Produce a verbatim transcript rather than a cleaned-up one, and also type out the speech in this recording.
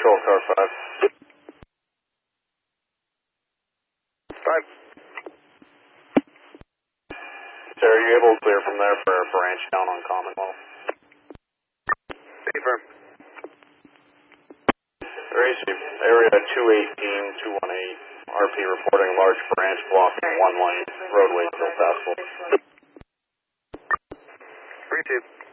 Patrol car five. Five. Sir, are you able to clear from there for a branch down on Commonwealth? Confirm. Racy, area two eighteen, two eighteen, R P reporting large branch blocking one lane, roadway still passable. three two.